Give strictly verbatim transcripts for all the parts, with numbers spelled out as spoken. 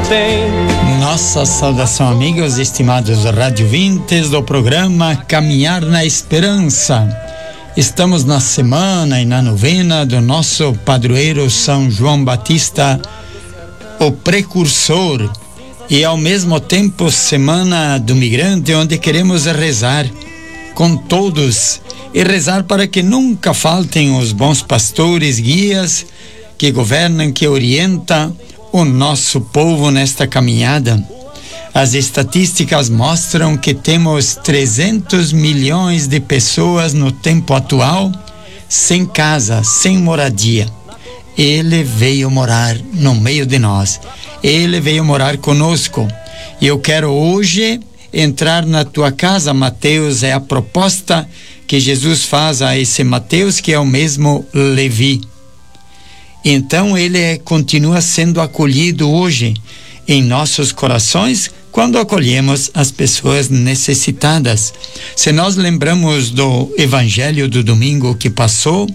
tem. Nossa saudação, amigos, estimados radiovintes do programa Caminhar na Esperança. Estamos na semana e na novena do nosso padroeiro São João Batista, o precursor, e ao mesmo tempo semana do migrante, onde queremos rezar com todos e rezar para que nunca faltem os bons pastores, guias que governam, que orientam o nosso povo nesta caminhada. As estatísticas mostram que temos trezentos milhões de pessoas no tempo atual sem casa, sem moradia. Ele veio morar no meio de nós. Ele veio morar conosco. E eu quero hoje entrar na tua casa. Mateus é a proposta que Jesus faz a esse Mateus, que é o mesmo Levi. Então ele é, continua sendo acolhido hoje em nossos corações quando acolhemos as pessoas necessitadas. Se nós lembramos do evangelho do domingo que passou,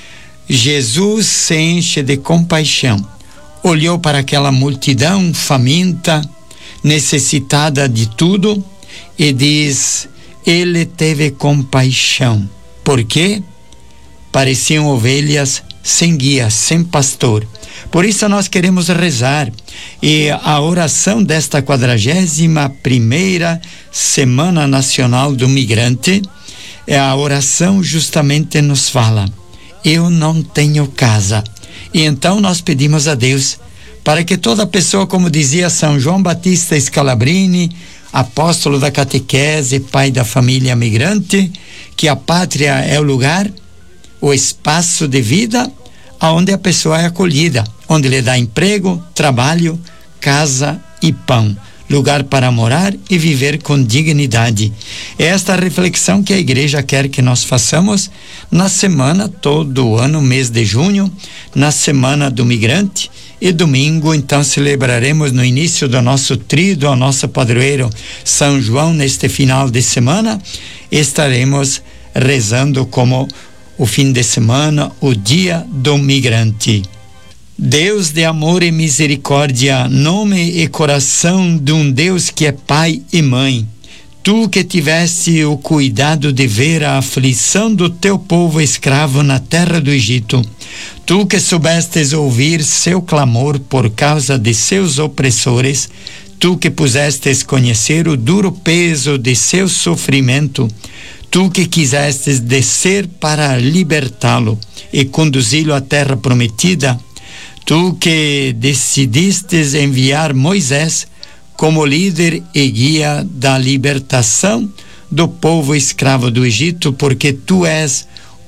Jesus se enche de compaixão, olhou para aquela multidão faminta, necessitada de tudo, e diz: ele teve compaixão. Por quê? Pareciam ovelhas sem guia, sem pastor. Por isso nós queremos rezar, e a oração desta quadragésima primeira Semana Nacional do Migrante, é a oração justamente nos fala: eu não tenho casa. E então nós pedimos a Deus para que toda pessoa, como dizia São João Batista Scalabrini, apóstolo da catequese, pai da família migrante, que a pátria é o lugar, o espaço de vida onde a pessoa é acolhida, onde lhe dá emprego, trabalho, casa e pão, lugar para morar e viver com dignidade. É esta reflexão que a igreja quer que nós façamos na semana, todo ano, mês de junho, na semana do migrante, e domingo então celebraremos no início do nosso tríduo ao nosso padroeiro São João. Neste final de semana estaremos rezando como o fim de semana, o dia do migrante. Deus de amor e misericórdia, nome e coração de um Deus que é pai e mãe, tu que tiveste o cuidado de ver a aflição do teu povo escravo na terra do Egito, tu que soubestes ouvir seu clamor por causa de seus opressores, tu que pusestes conhecer o duro peso de seu sofrimento, tu que quisestes descer para libertá-lo e conduzi-lo à terra prometida, tu que decidistes enviar Moisés como líder e guia da libertação do povo escravo do Egito, porque tu és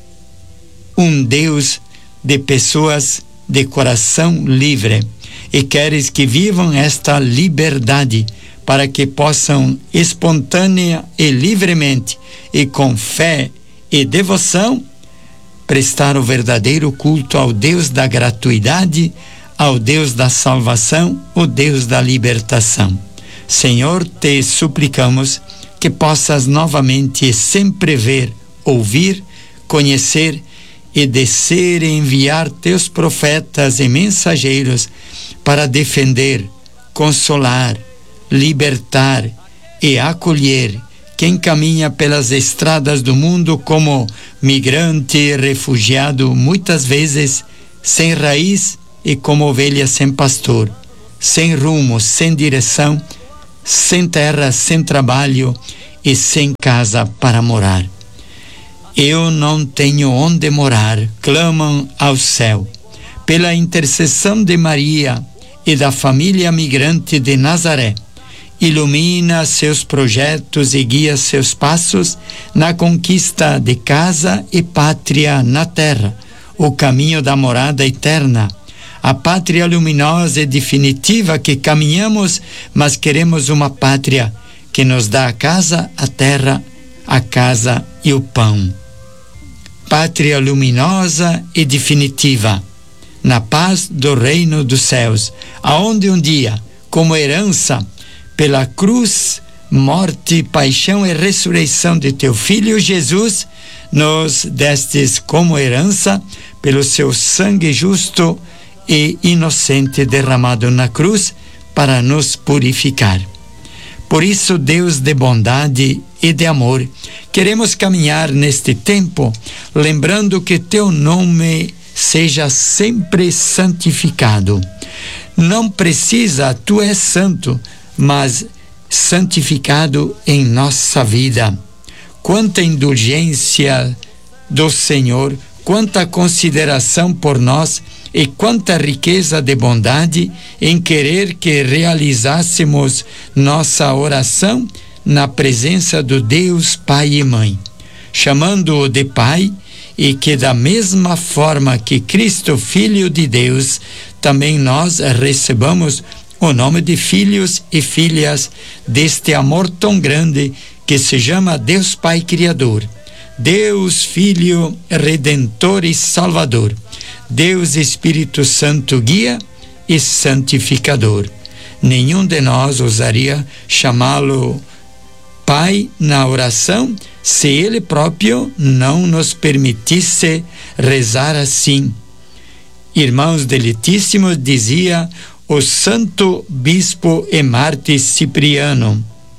um Deus de pessoas de coração livre e queres que vivam esta liberdade para que possam espontânea e livremente e com fé e devoção prestar o verdadeiro culto ao Deus da gratuidade, ao Deus da salvação, o Deus da libertação. Senhor, te suplicamos que possas novamente sempre ver, ouvir, conhecer e descer e enviar teus profetas e mensageiros para defender, consolar, libertar e acolher quem caminha pelas estradas do mundo como migrante e refugiado, muitas vezes sem raiz e como ovelha sem pastor, sem rumo, sem direção, sem terra, sem trabalho e sem casa para morar. Eu não tenho onde morar, clamam ao céu. Pela intercessão de Maria e da família migrante de Nazaré, ilumina seus projetos e guia seus passos na conquista de casa e pátria na terra, o caminho da morada eterna, a pátria luminosa e definitiva que caminhamos, mas queremos uma pátria que nos dá a casa, a terra, a casa e o pão. Pátria luminosa e definitiva, na paz do reino dos céus, aonde um dia, como herança, pela cruz, morte, paixão e ressurreição de teu Filho Jesus, nos destes como herança, pelo seu sangue justo e inocente derramado na cruz, para nos purificar. Por isso, Deus de bondade e de amor, queremos caminhar neste tempo, lembrando que teu nome seja sempre santificado. Não precisa, tu és santo, mas santificado em nossa vida. Quanta indulgência do Senhor, quanta consideração por nós e quanta riqueza de bondade em querer que realizássemos nossa oração na presença do Deus Pai e Mãe, chamando-o de Pai, e que da mesma forma que Cristo, Filho de Deus, também nós recebamos o nome de filhos e filhas deste amor tão grande que se chama Deus Pai Criador, Deus Filho Redentor e Salvador, Deus Espírito Santo Guia e Santificador. Nenhum de nós ousaria chamá-lo Pai na oração se Ele próprio não nos permitisse rezar assim. Irmãos deletíssimos, dizia o santo bispo e mártir Cipriano: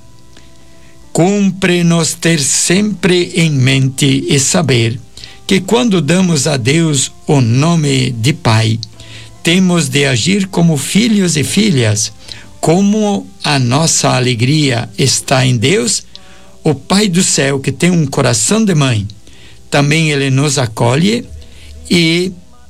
cumpre-nos ter sempre em mente e saber que quando damos a Deus o nome de Pai, temos de agir como filhos e filhas. Como a nossa alegria está em Deus, o Pai do céu, que tem um coração de mãe, também Ele nos acolhe e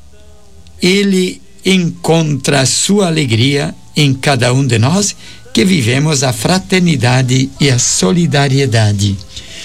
Ele encontra a sua alegria em cada um de nós que vivemos a fraternidade e a solidariedade.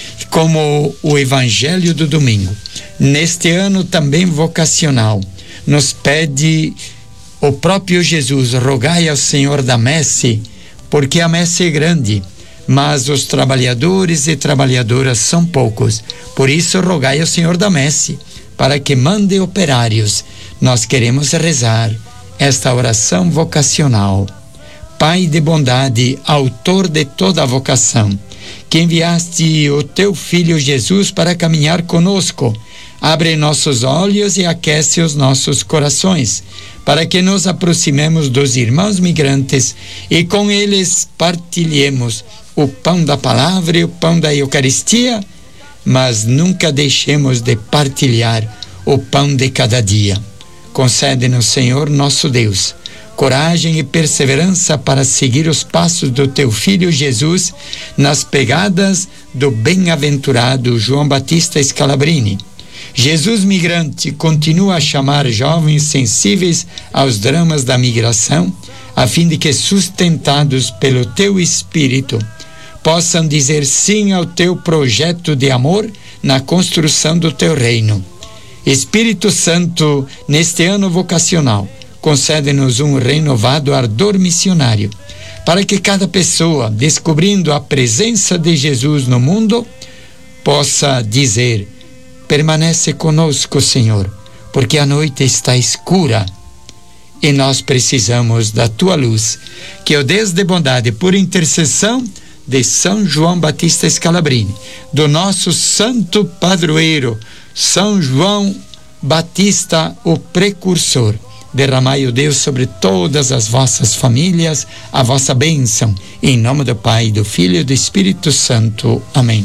Como o Evangelho do domingo, neste ano também vocacional, nos pede o próprio Jesus: rogai ao Senhor da messe, porque a messe é grande, mas os trabalhadores e trabalhadoras são poucos. Por isso, rogai ao Senhor da messe, para que mande operários. Nós queremos rezar esta oração vocacional. Pai de bondade, autor de toda a vocação, que enviaste o teu Filho Jesus para caminhar conosco, abre nossos olhos e aquece os nossos corações, para que nos aproximemos dos irmãos migrantes e com eles partilhemos o pão da palavra e o pão da Eucaristia, mas nunca deixemos de partilhar o pão de cada dia. Concede-nos, Senhor nosso Deus, coragem e perseverança para seguir os passos do teu Filho Jesus nas pegadas do bem-aventurado João Batista Scalabrini. Jesus migrante continua a chamar jovens sensíveis aos dramas da migração, a fim de que, sustentados pelo teu Espírito, possam dizer sim ao teu projeto de amor na construção do teu reino. Espírito Santo, neste ano vocacional, concede-nos um renovado ardor missionário, para que cada pessoa, descobrindo a presença de Jesus no mundo, possa dizer: permanece conosco, Senhor, porque a noite está escura e nós precisamos da tua luz. Que o Deus de bondade, por intercessão de São João Batista Scalabrini, do nosso santo padroeiro, São João Batista, o precursor, derramai, o Deus, sobre todas as vossas famílias a vossa bênção, em nome do Pai, do Filho e do Espírito Santo. Amém.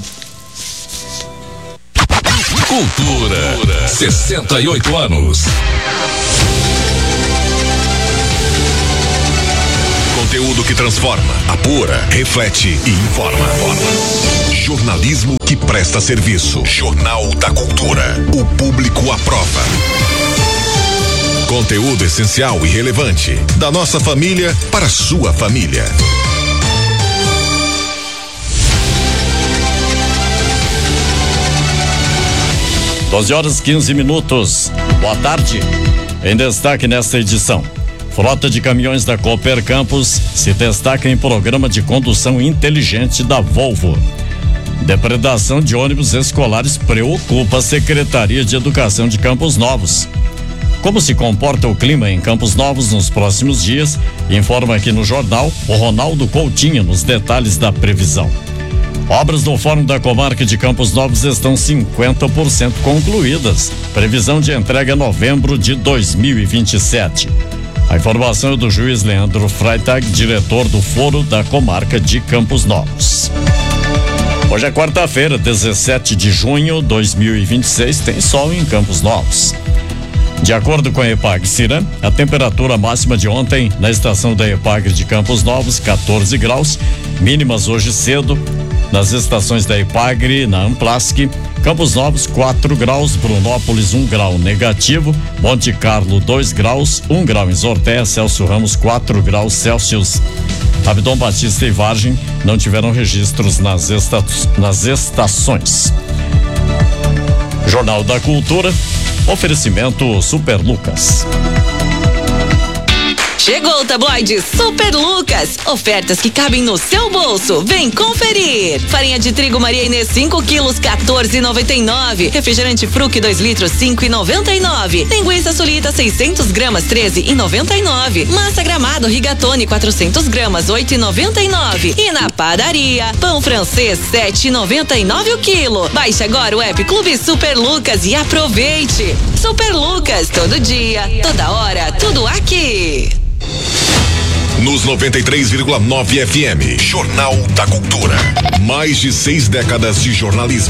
Cultura, sessenta e oito anos. Conteúdo que transforma, apura, reflete e informa. Jornalismo que presta serviço. Jornal da Cultura. O público aprova. Conteúdo essencial e relevante. Da nossa família para a sua família. doze horas e quinze minutos. Boa tarde. Em destaque nesta edição: frota de caminhões da Cooper Campos se destaca em programa de condução inteligente da Volvo. Depredação de ônibus escolares preocupa a Secretaria de Educação de Campos Novos. Como se comporta o clima em Campos Novos nos próximos dias, informa aqui no jornal o Ronaldo Coutinho nos detalhes da previsão. Obras no Fórum da Comarca de Campos Novos estão cinquenta por cento concluídas. Previsão de entrega em novembro de dois mil e vinte e sete. A informação é do juiz Leandro Freitag, diretor do Foro da Comarca de Campos Novos. Hoje é quarta-feira, dezessete de junho de dois mil e vinte e seis, tem sol em Campos Novos. De acordo com a EPAGRE, a temperatura máxima de ontem na estação da EPAGRE de Campos Novos, quatorze graus, mínimas hoje cedo nas estações da EPAGRE, na Amplasc, Campos Novos quatro graus, Brunópolis um grau negativo, Monte Carlo dois graus, um grau em Zorté, Celso Ramos quatro graus Celsius. Abdom Batista e Vargem não tiveram registros nas, esta, nas estações. Jornal da Cultura, oferecimento Super Lucas. Chegou o tabloide Super Lucas. Ofertas que cabem no seu bolso. Vem conferir. Farinha de trigo Maria Inês cinco quilos, quatorze e noventa e nove. Refrigerante Fruc dois litros, cinco e noventa e nove. Linguiça Sulita seiscentos gramas, treze e noventa e nove. Massa Gramado Rigatoni quatrocentos gramas, oito e noventa e nove. E na padaria, pão francês sete e noventa e nove o quilo. Baixe agora o app Clube Super Lucas e aproveite. Super Lucas, todo dia, toda hora, tudo aqui. Nos noventa e três vírgula nove F M, Jornal da Cultura. Mais de seis décadas de jornalismo.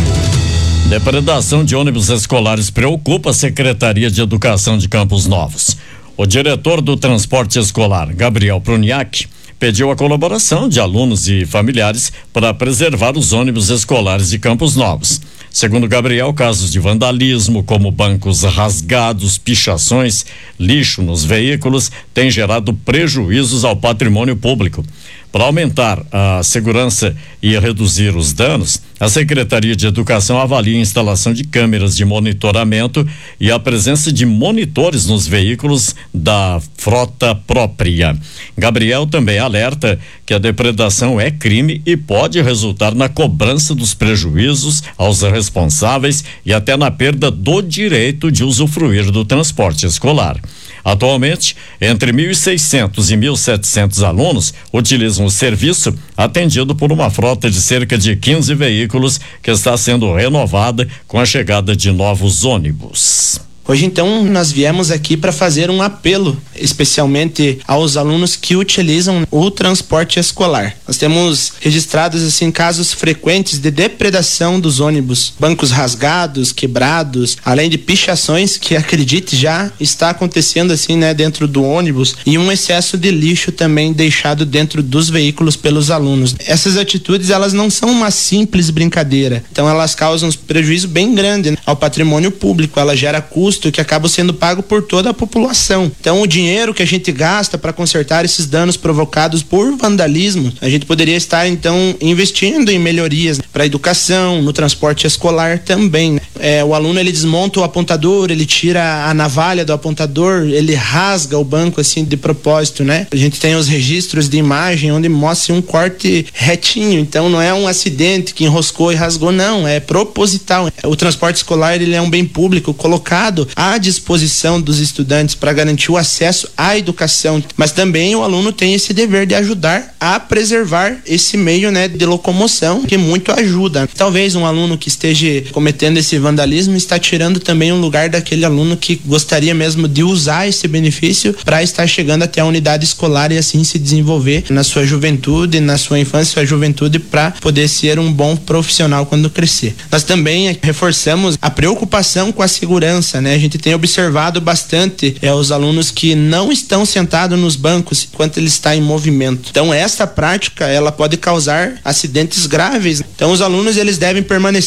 Depredação de ônibus escolares preocupa a Secretaria de Educação de Campos Novos. O diretor do transporte escolar, Gabriel Pruniac, pediu a colaboração de alunos e familiares para preservar os ônibus escolares de Campos Novos. Segundo Gabriel, casos de vandalismo, como bancos rasgados, pichações, lixo nos veículos, têm gerado prejuízos ao patrimônio público. Para aumentar a segurança e reduzir os danos, a Secretaria de Educação avalia a instalação de câmeras de monitoramento e a presença de monitores nos veículos da frota própria. Gabriel também alerta que a depredação é crime e pode resultar na cobrança dos prejuízos aos responsáveis e até na perda do direito de usufruir do transporte escolar. Atualmente, entre mil e seiscentos e mil e setecentos alunos utilizam o serviço, atendido por uma frota de cerca de quinze veículos que está sendo renovada com a chegada de novos ônibus. Hoje, então, nós viemos aqui para fazer um apelo, especialmente aos alunos que utilizam o transporte escolar. Nós temos registrados, assim, casos frequentes de depredação dos ônibus, bancos rasgados, quebrados, além de pichações, que, acredite, já está acontecendo, assim, né, dentro do ônibus, e um excesso de lixo também deixado dentro dos veículos pelos alunos. Essas atitudes, elas não são uma simples brincadeira, então elas causam um prejuízo bem grande, né, ao patrimônio público, ela gera custo que acaba sendo pago por toda a população. Então, o dinheiro que a gente gasta para consertar esses danos provocados por vandalismo, a gente poderia estar, então, investindo em melhorias para a educação, no transporte escolar também. É, o aluno, ele desmonta o apontador, ele tira a navalha do apontador, ele rasga o banco, assim, de propósito, né? A gente tem os registros de imagem onde mostra um corte retinho, então não é um acidente que enroscou e rasgou, não, é proposital. O transporte escolar, ele é um bem público colocado à disposição dos estudantes para garantir o acesso à educação, mas também o aluno tem esse dever de ajudar a preservar esse meio, né, de locomoção, que muito ajuda. Talvez um aluno que esteja cometendo esse vandalismo está tirando também um lugar daquele aluno que gostaria mesmo de usar esse benefício para estar chegando até a unidade escolar e assim se desenvolver na sua juventude, na sua infância, sua juventude, para poder ser um bom profissional quando crescer. Nós também reforçamos a preocupação com a segurança, né? A gente tem observado bastante é, os alunos que não estão sentados nos bancos enquanto ele está em movimento. Então, esta prática, ela pode causar acidentes graves. Então, os alunos, eles devem permanecer